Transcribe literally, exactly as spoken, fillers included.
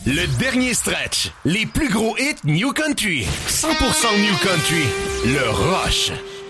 Le dernier stretch. Les plus gros hits New Country. cent pour cent New Country. Le Rush.